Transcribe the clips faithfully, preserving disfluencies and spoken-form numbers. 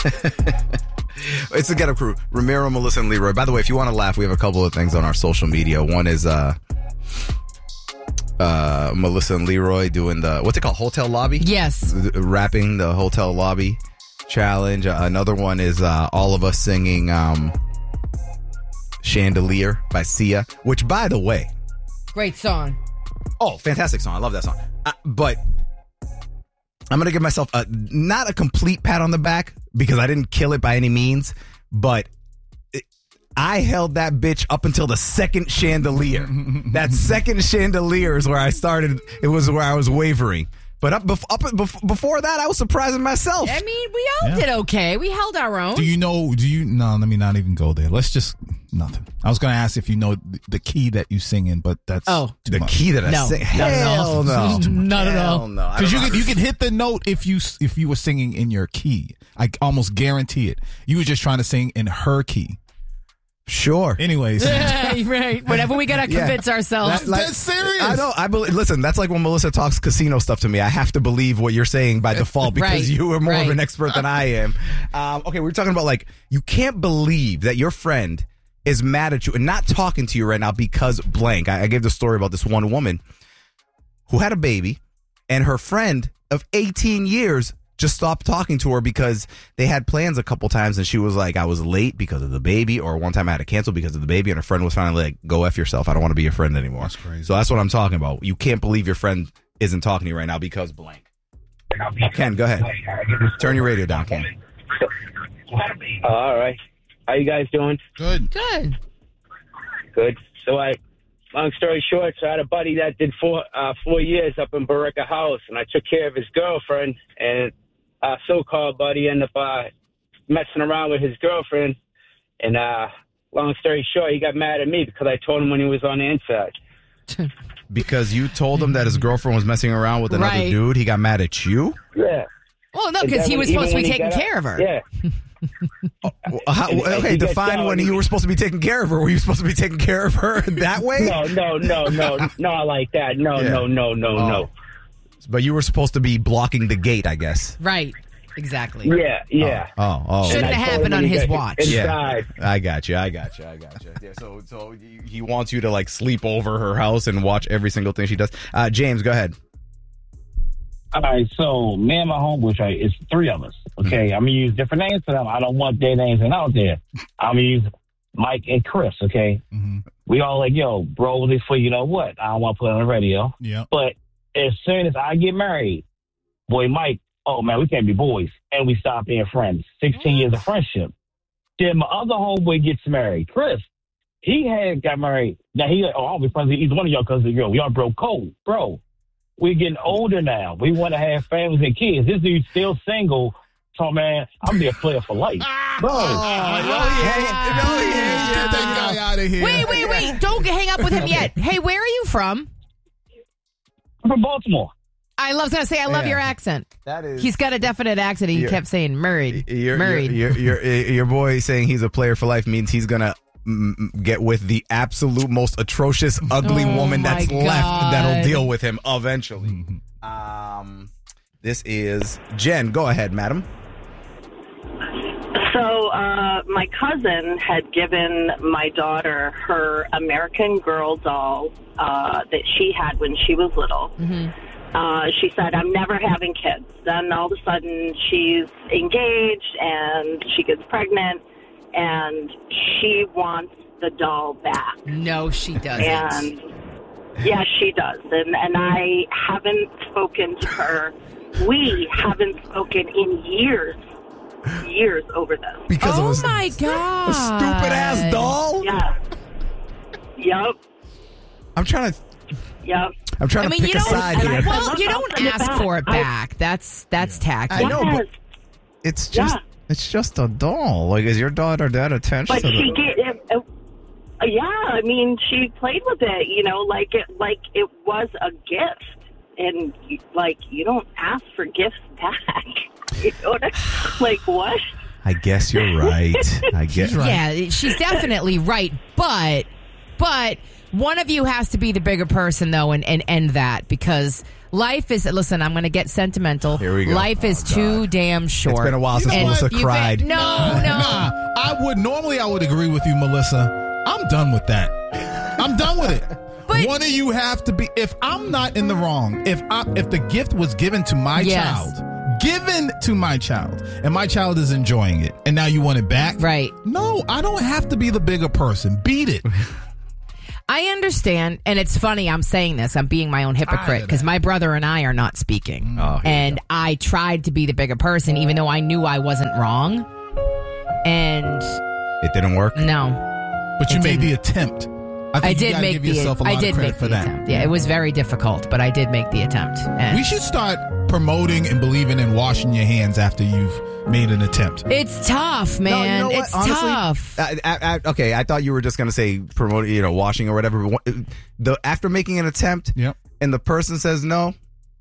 It's the Get Up Crew. Ramiro, Melissa, and Leroy. By the way, if you want to laugh, we have a couple of things on our social media. One is uh, uh, Melissa and Leroy doing the, what's it called, Hotel Lobby? Yes. Rapping the Hotel Lobby challenge. Uh, another one is uh, all of us singing um, Chandelier by Sia, which, by the way. Great song. Oh, fantastic song. I love that song. Uh, but I'm going to give myself a, not a complete pat on the back because I didn't kill it by any means, but it, I held that bitch up until the second chandelier. That second chandelier is where I started. It was where I was wavering. But up, bef- up bef- before that, I was surprising myself. I mean, we all Yeah. did okay. We held our own. Do you know, do you, no, let me not even go there. Let's just, nothing. I was going to ask if you know the key that you sing in, but that's Oh. too The much. key that I No. sing. Not at all. Hell no. Not at all. Hell no. I Because you don't could, know. you could hit the note if you if you were singing in your key. I almost guarantee it. You were just trying to sing in her key. Sure. Anyways. Right. Whenever we got to Yeah. convince ourselves. That- like- That's serious. I know. I believe. Listen, that's like when Melissa talks casino stuff to me. I have to believe what you're saying by default because Right, you are more right. of an expert than I am. Um, okay, we're talking about like you can't believe that your friend is mad at you and not talking to you right now because blank. I, I gave the story about this one woman who had a baby, and her friend of eighteen years just stopped talking to her because they had plans a couple times, and she was like, I was late because of the baby, or one time I had to cancel because of the baby, and her friend was finally like, go F yourself. I don't want to be your friend anymore. That's crazy. So that's what I'm talking about. You can't believe your friend isn't talking to you right now because blank. Ken, go ahead. Turn your radio down, Ken. All right. How you guys doing? Good. Good. Good. So I, long story short, so I had a buddy that did four uh, four years up in Barica House, and I took care of his girlfriend, and a so-called buddy ended up uh, messing around with his girlfriend, and uh, long story short, he got mad at me because I told him when he was on the inside. Because you told him that his girlfriend was messing around with another Right. dude, he got mad at you? Yeah. Well, no, And because then he was even supposed to be when he taking got care up- of her. Yeah. How, And- and okay, he gets define down when and you he- were supposed to be taking care of her. Were you supposed to be taking care of her that way? No, no, no, no, not like that. No, Yeah. no, no, no, Oh. no. But you were supposed to be blocking the gate, I guess. Right. Exactly. Yeah, yeah. Oh, oh. Shouldn't And I have told happened him on when he his got watch. Inside. I got you. I got you. I got you. Yeah, so, so he- he wants you to like sleep over her house and watch every single thing she does. Uh, James, go ahead. All right, so me and my homeboys, right, it's three of us, okay? I'm going to use different names for them. I don't want their names out there. I'm going to use Mike and Chris, okay? Mm-hmm. We all like, yo, bro, before you know what? I don't want to put it on the radio. Yeah. But as soon as I get married, boy, Mike, oh, man, we can't be boys. And we stop being friends. sixteen years of friendship. Then my other homeboy gets married, Chris. He had got married. Now, he, oh, I'll be friends with either one of y'all because, yo, we all broke cold, bro. We're getting older now. We want to have families and kids. This dude's still single. So, man, I'm be a player for life. Bro. Oh, Get that guy out of here. Wait, wait, wait. Don't hang up with him yet. Hey, where are you from? I'm from Baltimore. I was going to say, I love Yeah. your accent. That is. He's got a definite accent. He You're- kept saying married. Your, married. Your, your, your, your boy saying he's a player for life means he's going to mm, get with the absolute most atrocious, ugly Oh, woman my that's God. left that'll deal with him eventually. Um, this is Jen. Go ahead, madam. So uh, my cousin had given my daughter her American Girl doll uh, that she had when she was little. Mm-hmm. Uh, she said, I'm never having kids. Then all of a sudden she's engaged and she gets pregnant and she wants the doll back. No, she doesn't. And yes, she does. And, and I haven't spoken to her. We haven't spoken in years. Years over this. Because oh, of a, my God. a stupid ass doll. Yeah. Yep. I'm trying to. Yep. I'm trying I mean, to you pick a don't. side here. Well, you don't Send it ask back. for it I- back. That's that's tacky. I know, but Yes. it's just Yeah. it's just a doll. Like, is your daughter that attached But to the? she get it, it, yeah, I mean, she played with it, you know, like it like it was a gift. And like you don't ask for gifts back. You know what I, like what? I guess you're right. I guess. Yeah, she's definitely right. But, but One of you has to be the bigger person, though, and, and end that because life is. Listen, I'm going to get sentimental. Here we go. Life is Oh, too God. damn short. It's been a while since And Melissa you've cried. been- no, no. Nah, I would normally I would agree with you, Melissa. I'm done with that. I'm done with it. But- One of you have to be. If I'm not in the wrong, if I, if the gift was given to my Yes. child, given to my child, and my child is enjoying it, and now you want it back, Right. No, I don't have to be the bigger person. Beat it. I understand, and it's funny I'm saying this. I'm being my own hypocrite because my brother and I are not speaking. Oh, here we and I tried to be the bigger person, even though I knew I wasn't wrong. And It didn't work. no, But you It made didn't. the attempt. I, think I you did gotta make give the. yourself a lot I did of credit make for the that. attempt. Yeah, it was very difficult, but I did make the attempt. And We should start promoting and believing in washing your hands after you've made an attempt. It's tough, man. No, you know what? It's Honestly, tough. I, I, I, okay, I thought you were just gonna say promote, you know, washing or whatever. But what- the after making an attempt, Yep. and the person says no.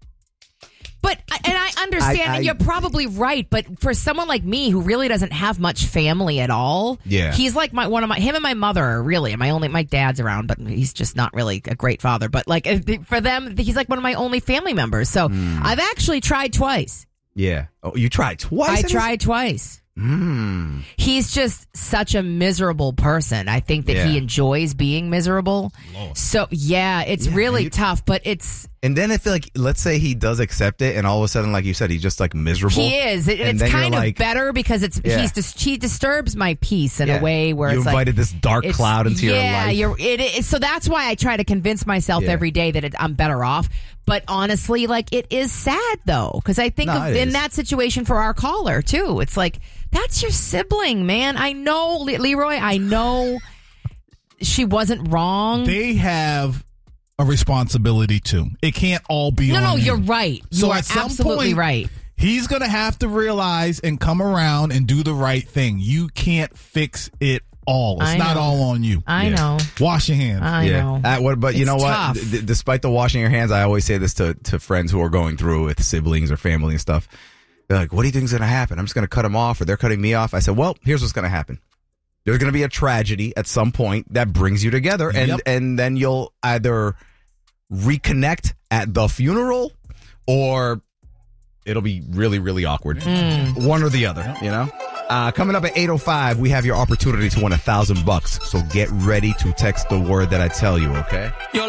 But and I understand, I- I- and you're probably right. But for someone like me who really doesn't have much family at all, Yeah. he's like my one of my him and my mother are really my only. My dad's around, but he's just not really a great father. But like for them, he's like one of my only family members. So Hmm. I've actually tried twice. Yeah. Oh, you tried twice. I in this- tried twice. Mm. He's just such a miserable person. I think that he Yeah. enjoys being miserable. So yeah, it's Yeah, really you- tough. But it's And then I feel like, let's say he does accept it, and all of a sudden, like you said, he's just like miserable. he is. It, And it's then you're kind of like- better because it's Yeah. he's dis- he disturbs my peace in Yeah. a way where you it's invited like this dark it's- cloud into yeah, your life. you're it, it, so that's why I try to convince myself Yeah. every day that it, I'm better off. But honestly, like it is sad though because I think No, of it in is. that situation for our caller too. It's like that's your sibling, man. I know, Le- Leroy. I know she wasn't wrong. They have a responsibility too. It can't all be no, on no, you. you're right. You So are at some absolutely point, right. He's going to have to realize and come around and do the right thing. You can't fix it all. It's I not know. all on you. I Yeah. know. Wash your hands. I know. Uh, what, but you It's know what? tough. D- despite the washing your hands, I always say this to, to friends who are going through with siblings or family and stuff. They're like, what do you think is going to happen? I'm just going to cut them off or they're cutting me off. I said, well, here's what's going to happen. There's going to be a tragedy at some point that brings you together. And, Yep. and then you'll either reconnect at the funeral or it'll be really, really awkward. One or the other, you know? Uh, coming up at eight oh five, we have your opportunity to win a thousand bucks. So get ready to text the word that I tell you, okay?